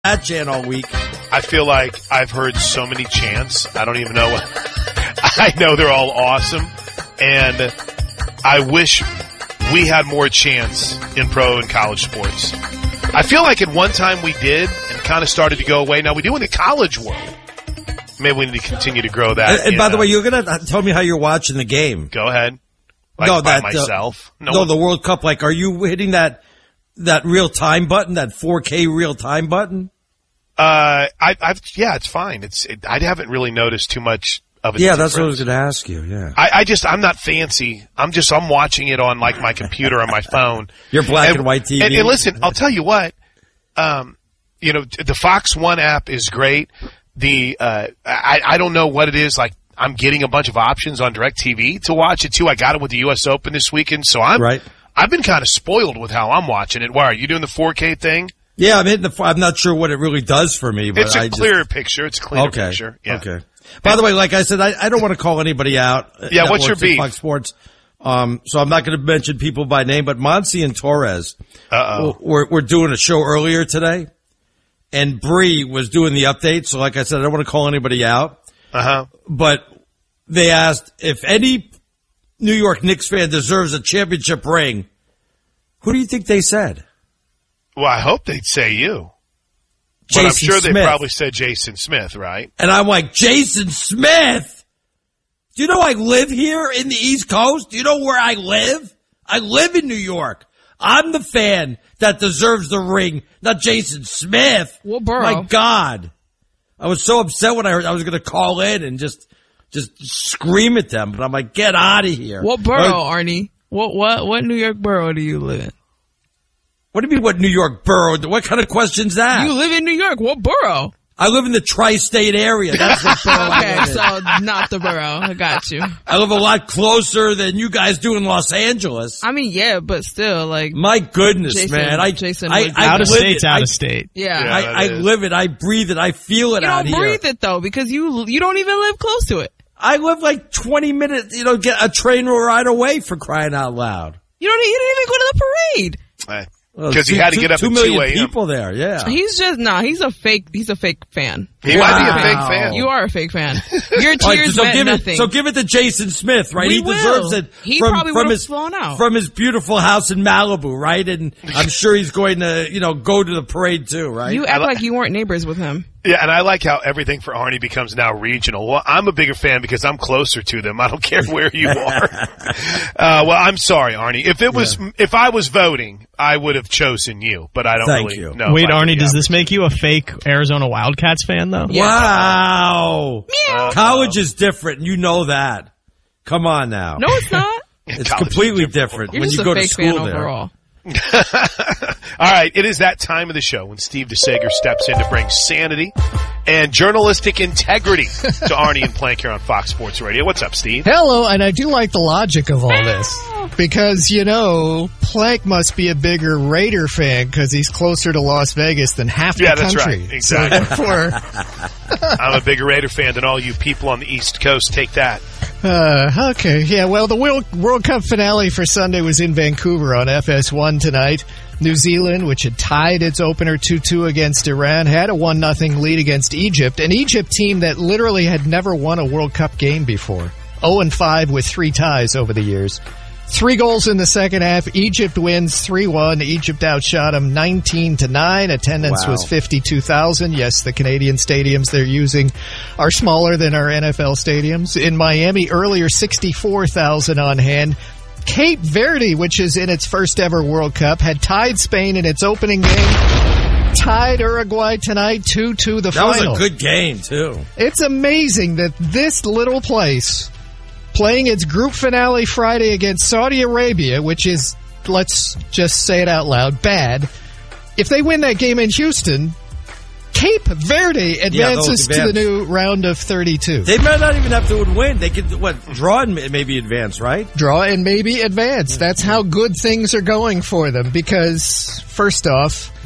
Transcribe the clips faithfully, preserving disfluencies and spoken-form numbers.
that chant all week. I feel like I've heard so many chants. I don't even know what. I know they're all awesome. And I wish we had more chants in pro and college sports. I feel like at one time we did and kind of started to go away. Now we do in the college world. Maybe we need to continue to grow that. And, and by the way, you're going to tell me how you're watching the game. Go ahead. Like no, by that, myself. Uh, no, no the World Cup. Like, are you hitting that that real time button, that four K real time button? Uh, I, I've yeah, it's fine. It's it, I haven't really noticed too much of it. Yeah, that's what I was going to ask you. Yeah, I, I just I'm not fancy. I'm just I'm watching it on like my computer on my phone. Your black and, and white T V. And, and listen, I'll tell you what. Um, you know, the Fox One app is great. The uh, I I don't know what it is like. I'm getting a bunch of options on DirecTV to watch it too. I got it with the U S Open this weekend, so I'm right. I've been kind of spoiled with how I'm watching it. Why are you doing the four K thing? Yeah, I'm hitting the. I'm not sure what it really does for me, but it's a I clearer just, picture. It's a clearer okay, picture. Yeah. Okay. By the way, like I said, I, I don't want to call anybody out. Yeah, what's your beef? Fox Sports. Um, so I'm not going to mention people by name, but Monsi and Torres Uh-oh. were, were doing a show earlier today, and Bree was doing the update. So, like I said, I don't want to call anybody out. Uh huh. But they asked if any New York Knicks fan deserves a championship ring. Who do you think they said? Well, I hope they'd say you. Jason but I'm sure Smith. they probably said Jason Smith, right? And I'm like, Jason Smith? Do you know I live here in the East Coast? Do you know where I live? I live in New York. I'm the fan that deserves the ring, not Jason Smith. What borough? My God. I was so upset when I heard I was going to call in and just just scream at them. But I'm like, get out of here. What borough, Arnie? What what what New York borough do you live in? What do you mean, what New York borough? What kind of question's that? You live in New York. What borough? I live in the tri-state area. That's the borough I Okay, live in. so not the borough. I got you. I live a lot closer than you guys do in Los Angeles. I mean, yeah, but still, like, My goodness, Jason- man. I, Jason I, would- I Out of live state's it. out I, of state. yeah. Yeah. I, that I is. live it. I breathe it. I feel it You out don't here. breathe it though, because you you don't even live close to it. I live like twenty minutes, you know, get a train ride away, for crying out loud. You don't. You didn't even go to the parade. Because Well, you two- had to two- get up two at million two a.m. people there, yeah. He's just nah. He's a fake. He's a fake fan. He might be a Wow. fake fan. You are a fake fan. Your All right, tears so meant give nothing. it, so give it to Jason Smith, right? We he will. deserves it. He from, probably from would've his flown out. from his beautiful house in Malibu, right? And I'm sure he's going to, you know, go to the parade too, right? You act like you weren't neighbors with him. Yeah, and I like how everything for Arnie becomes now regional. Well, I'm a bigger fan because I'm closer to them. I don't care where you are. uh, well, I'm sorry, Arnie. If it was, yeah. if I was voting, I would have chosen you, but I don't Thank really you. know. Wait, if I Arnie, could does be this make you a fake Arizona Wildcats fan, though? Yeah. Wow. Uh, College is different, and you know that. Come on now. No, it's not. It's College is completely different. different You're when just you a go to fake school fan there. overall. All right, it is that time of the show when Steve DeSager steps in to bring sanity and journalistic integrity to Arnie and Plank here on Fox Sports Radio. What's up, Steve? Hello, and I do like the logic of all this. Because, you know, Plank must be a bigger Raider fan because he's closer to Las Vegas than half the Yeah, that's country. right. Exactly. So therefore, I'm a bigger Raider fan than all you people on the East Coast. Take that. uh, okay, yeah, well, the World, World Cup finale for Sunday was in Vancouver on F S one tonight. New Zealand, which had tied its opener two two against Iran, had a one nothing lead against Egypt, an Egypt team that literally had never won a World Cup game before. oh and five with three ties over the years. Three goals in the second half. Egypt wins three one. Egypt outshot them nineteen to nine. Attendance Wow. was fifty-two thousand. Yes, the Canadian stadiums they're using are smaller than our N F L stadiums. In Miami earlier, sixty-four thousand on hand. Cape Verde, which is in its first ever World Cup, had tied Spain in its opening game. Tied Uruguay tonight, two two the That final. was a good game, too. It's amazing that this little place, playing its group finale Friday against Saudi Arabia, which is, let's just say it out loud, bad. If they win that game in Houston, Cape Verde advances they'll to the advance. new round of thirty-two. They might not even have to win. They could, what, draw and maybe advance, right? Draw and maybe advance. That's how good things are going for them because, first off,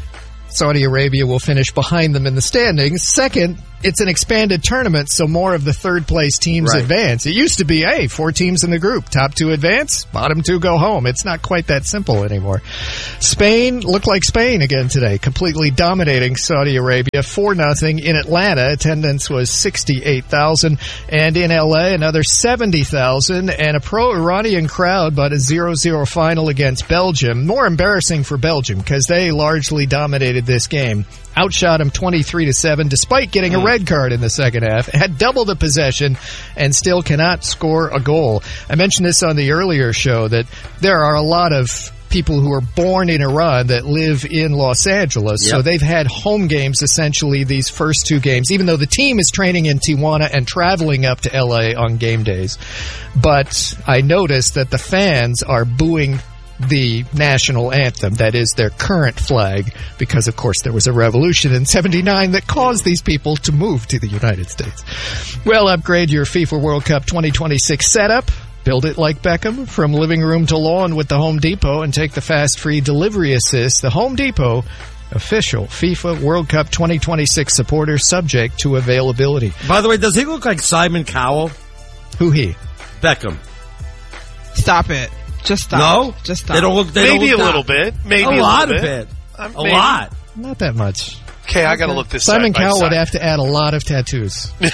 Saudi Arabia will finish behind them in the standings. Second, it's an expanded tournament, so more of the third-place teams Right. advance. It used to be, hey, four teams in the group. Top two advance, bottom two go home. It's not quite that simple anymore. Spain looked like Spain again today, completely dominating Saudi Arabia, four nothing. In Atlanta, attendance was sixty-eight thousand, and in L A, another seventy thousand, and a pro-Iranian crowd, but a zero zero final against Belgium. More embarrassing for Belgium, because they largely dominated this game. Outshot them twenty-three to seven, despite getting a red card in the second half. Had double the possession and still cannot score a goal. I mentioned this on the earlier show that there are a lot of people who are born in Iran that live in Los Angeles. Yep. So they've had home games essentially these first two games, even though the team is training in Tijuana and traveling up to L A on game days. But I noticed that the fans are booing the national anthem, that is their current flag, because of course there was a revolution in seventy-nine that caused these people to move to the United States. Well, upgrade your FIFA World Cup twenty twenty-six setup. Build it like Beckham, from living room to lawn with the Home Depot, and take the fast free delivery assist. The Home Depot, official FIFA World Cup twenty twenty-six supporter, subject to availability. By the way, does he look like Simon Cowell? Who he? Beckham. Stop it. Just stop. No? Just stop. They don't look, they Maybe don't a look little bit. Maybe a, a, lot little of bit. it. Uh, A maybe. lot. Not that much. Okay, I got to look this Simon side by Cowell would side. have to add a lot of tattoos. And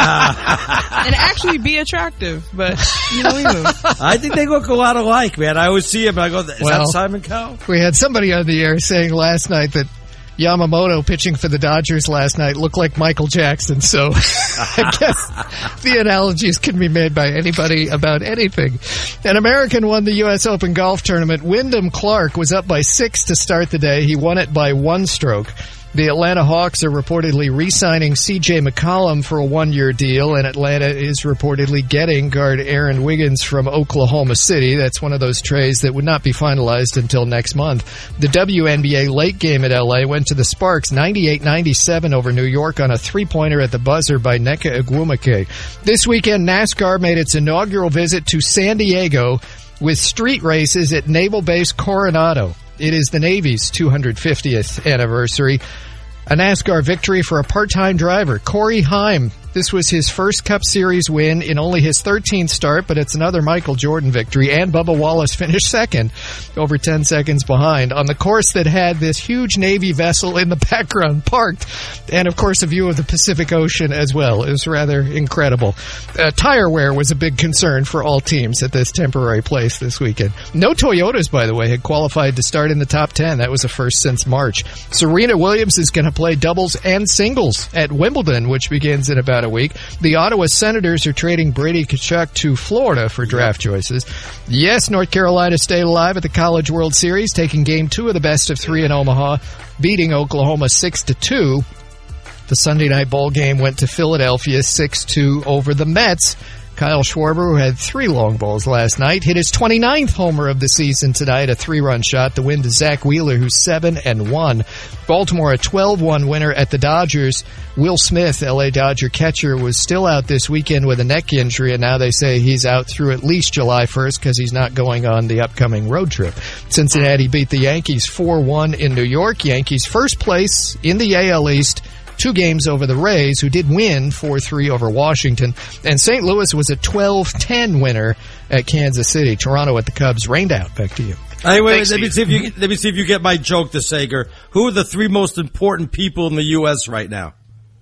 actually be attractive, but you know, you know. I think they look a lot alike, man. I always see him and I go, is Well- that Simon Cowell? We had somebody on the air saying last night that Yamamoto pitching for the Dodgers last night looked like Michael Jackson, so I guess the analogies can be made by anybody about anything. An American won the U S Open golf tournament. Wyndham Clark was up by six to start the day. He won it by one stroke. The Atlanta Hawks are reportedly re-signing C J McCollum for a one-year deal, and Atlanta is reportedly getting guard Aaron Wiggins from Oklahoma City. That's one of those trades that would not be finalized until next month. The W N B A late game at L A went to the Sparks ninety-eight ninety-seven over New York on a three-pointer at the buzzer by Nneka Egwumike. This weekend, NASCAR made its inaugural visit to San Diego with street races at Naval Base Coronado. It is the Navy's two hundred fiftieth anniversary. A NASCAR victory for a part-time driver, Corey Heim. This was his first Cup Series win in only his thirteenth start, but it's another Michael Jordan victory, and Bubba Wallace finished second, over ten seconds behind, on the course that had this huge Navy vessel in the background parked, and of course a view of the Pacific Ocean as well. It was rather incredible. Uh, tire wear was a big concern for all teams at this temporary place this weekend. No Toyotas, by the way, had qualified to start in the top ten. That was a first since March. Serena Williams is going to play doubles and singles at Wimbledon, which begins in about a week. The Ottawa Senators are trading Brady Tkachuk to Florida for draft choices. Yes, North Carolina stayed alive at the College World Series, taking game two of the best of three in Omaha, beating Oklahoma six to two. The Sunday night ball game went to Philadelphia six two over the Mets. Kyle Schwarber, who had three long balls last night, hit his twenty-ninth homer of the season tonight, a three-run shot. The win to Zach Wheeler, who's seven and one. Baltimore, a twelve one winner at the Dodgers. Will Smith, L A Dodger catcher, was still out this weekend with a neck injury, and now they say he's out through at least July first because he's not going on the upcoming road trip. Cincinnati beat the Yankees four one in New York. Yankees first place in the A L East. Two games over the Rays, who did win four three over Washington. And Saint Louis was a twelve ten winner at Kansas City. Toronto at the Cubs rained out. Back to you. Hey, wait, Thanks, let me see Steve. if you let me see if you get my joke, the Sager. Who are the three most important people in the U S right now?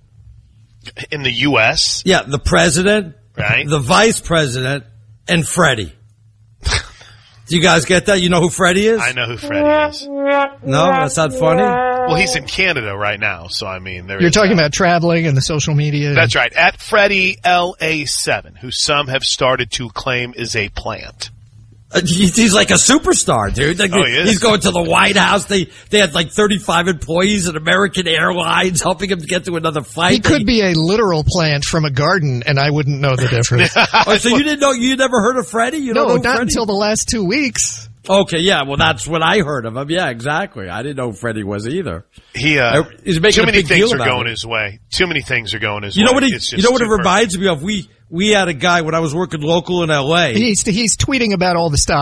In the U S? Yeah, the president, Right. the vice president, and Freddie. Do you guys get that? You know who Freddie is? I know who Freddie is. No, that's not funny. Well, he's in Canada right now, so I mean, there You're is talking that. about traveling and the social media. That's right. At Freddie L A seven, who some have started to claim is a plant. Uh, he's, he's like a superstar, dude. Like, Oh, he is? He's going to the White House. They they had like thirty-five employees at American Airlines helping him to get to another flight. He could be a literal plant from a garden, and I wouldn't know the difference. Oh, so you didn't know? You never heard of Freddie? You don't No, know not Freddie? until the last two weeks. Okay, yeah. Well, that's when I heard of him. Yeah, exactly. I didn't know who Freddie was either. He, uh, He's making too a many big things deal are about going it. his way. Too many things are going his You way. know what? He, It's you just know what it too reminds me of? We we had a guy when I was working local in L A. He's he's tweeting about all the stops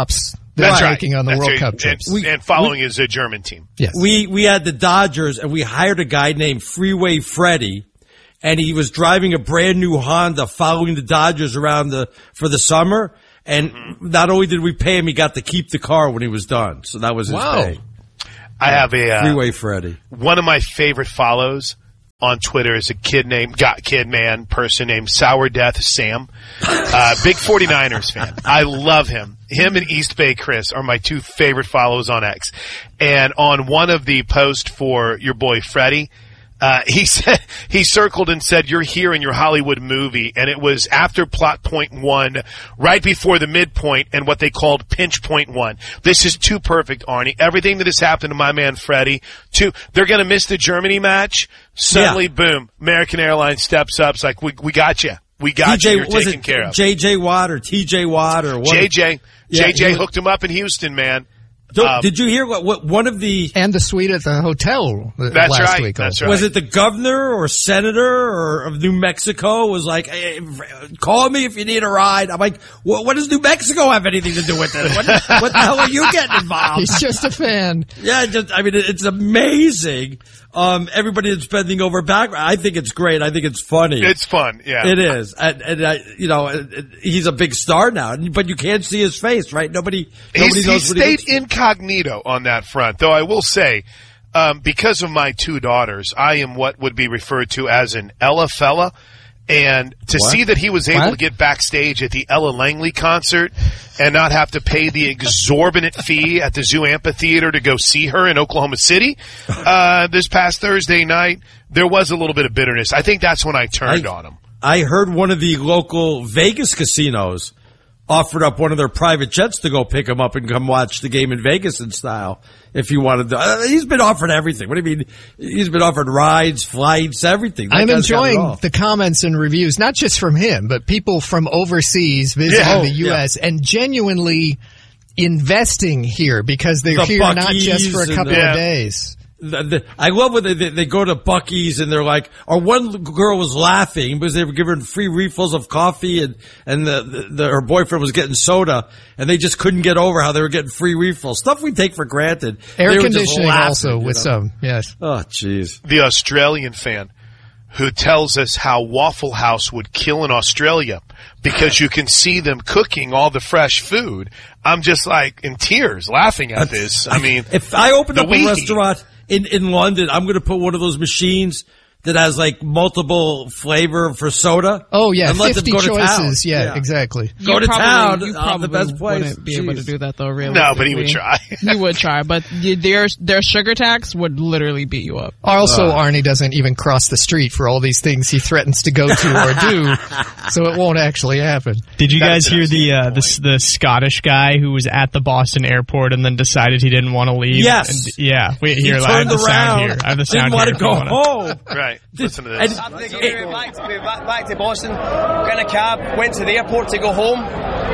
they're That's right. taking on the That's World right. Cup trips. And, and following is a German team. Yes. We we had the Dodgers, and we hired a guy named Freeway Freddy, and he was driving a brand new Honda, following the Dodgers around the for the summer. And mm-hmm. not only did we pay him, he got to keep the car when he was done. So that was his Wow. pay. I have a uh, Freeway Freddy. One of my favorite follows on Twitter is a kid named, got kid man, person named Sour Death Sam. Uh, big 49ers fan. I love him. Him and East Bay Chris are my two favorite follows on X. And on one of the posts for your boy Freddie, Uh, he said, he circled and said, "You're here in your Hollywood movie." And it was after plot point one, right before the midpoint and what they called pinch point one. This is too perfect, Arnie. Everything that has happened to my man Freddie. Two, they're going to miss the Germany match. Suddenly, yeah. boom, American Airlines steps up. It's like, we, we got you. We got T J, you. You're was taken it care of. J J Watt or T J Watt or what? J J. Yeah, J J was, hooked him up in Houston, man. So, um, did you hear what, what one of the and the suite at the hotel that's last right, week. That's also. right. Was it the governor or senator or of New Mexico was like, hey, call me if you need a ride? I'm like, what, what does New Mexico have anything to do with this? What, what the hell are you getting involved? He's just a fan. Yeah, just I mean, it's amazing. Um, everybody is bending over backwards. I think it's great. I think it's funny. It's fun, yeah. It is, and, and uh, you know, it, it, he's a big star now, but you can't see his face, right? Nobody, nobody He's, knows he what he stayed incognito on that front, though I will say, um, because of my two daughters, I am what would be referred to as an Ella fella. And to What? see that he was able What? to get backstage at the Ella Langley concert and not have to pay the exorbitant fee at the Zoo Amphitheater to go see her in Oklahoma City uh, this past Thursday night, there was a little bit of bitterness. I think that's when I turned I, on him. I heard one of the local Vegas casinos offered up one of their private jets to go pick him up and come watch the game in Vegas in style. If you wanted to, uh, he's been offered everything. What do you mean? He's been offered rides, flights, everything. That I'm guy's got it enjoying all. the comments and reviews, not just from him, but people from overseas visiting Yeah. the U S Yeah. and genuinely investing here because they're The here not Buc-ee's just for a and couple the- of days. The, the, I love when they, they, they go to Buc-ee's and they're like, or one girl was laughing because they were giving free refills of coffee and, and the, the, the, her boyfriend was getting soda and they just couldn't get over how they were getting free refills. Stuff we take for granted. Air They were just conditioning laughing, also you with know? some, yes. Oh, jeez. The Australian fan who tells us how Waffle House would kill in Australia because you can see them cooking all the fresh food. I'm just like in tears laughing at this. I mean, If I open the up a Wheaties. restaurant in, in London, I'm going to put one of those machines that has like multiple flavor for soda. Oh, yeah, and let them fifty go to town. choices. Yeah, exactly. Go You to probably- town. You uh, probably the best place. wouldn't be able to Jeez. do that though. Really, no, but he would try. You would try, but you, their their sugar tax would literally beat you up. Also, Uh. Arnie doesn't even cross the street for all these things he threatens to go to or do, so it won't actually happen. Did you That's guys hear an the uh, excellent the the Scottish guy who was at the Boston airport and then decided he didn't want to leave? Yes. And, yeah. Wait, He here. I have turned the sound around. here. I have the Didn't sound want here to go if you wanna- home. Right. Listen to And- this. I'm thinking we're back to, back, back to Boston, got in a cab, went to the airport to go home,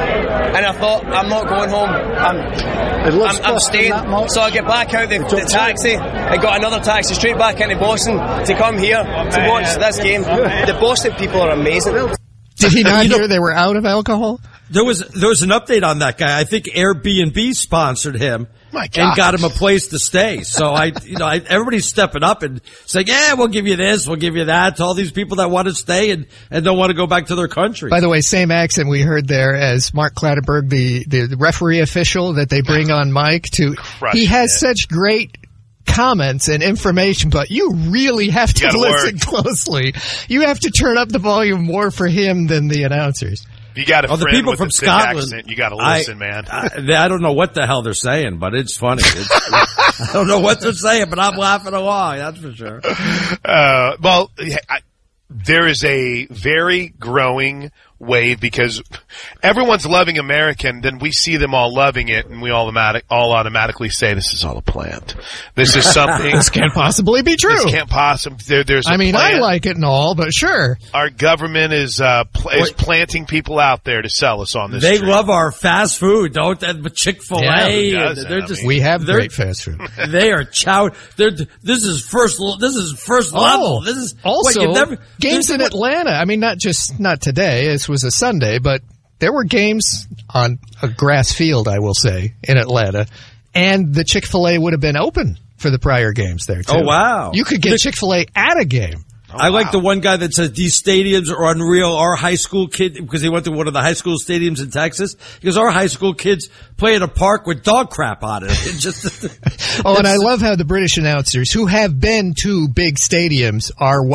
and I thought, I'm not going home, I'm, I'm, I'm staying. So I get back out the, the taxi, I got another taxi straight back into Boston to come here to watch this game. The Boston people are amazing. Did he not You know- hear they were out of alcohol? There was there was an update on that guy. I think Airbnb sponsored him My God. and got him a place to stay. So I, you know, I, everybody's stepping up and saying, "Yeah, we'll give you this, we'll give you that." To all these people that want to stay and and don't want to go back to their country. By the way, same accent we heard there as Mark Clatterberg, the, the referee official that they bring on mic to. Crushing He has it. such great comments and information, but you really have to You gotta listen work. closely. You have to turn up the volume more for him than the announcers. You got a Oh, the friend people with from a thick Scotland. accent. You got to I- listen, man. I, I don't know what the hell they're saying, but it's funny. It's, I don't know what they're saying, but I'm laughing along. That's for sure. Uh, well, I, there is a very growing wave because everyone's loving American, then we see them all loving it, and we all, automatic, all automatically say, this is all a plant. This is something. This can't possibly be true. This can't possibly. There, there's a I mean, plant. I like it and all, but sure. Our government is uh, pl- is Wait. planting people out there to sell us on this. They tree. love our fast food, don't they? Chick-fil-A. Yeah, who and doesn't? they're I just, mean- We have they're- great fast food. They are chow. They're, this is first. This is first level. This is also what, you've never, games this is in what- Atlanta. I mean, not just not today. This was a Sunday, but there were games on a grass field, I will say, in Atlanta, and the Chick-fil-A would have been open for the prior games there, too. Oh, wow. You could get Chick-fil-A at a game. Oh, I like wow. the one guy that says these stadiums are unreal. Our high school kid, because he went to one of the high school stadiums in Texas, because our high school kids play in a park with dog crap on it. It just, oh, and I love how the British announcers who have been to big stadiums are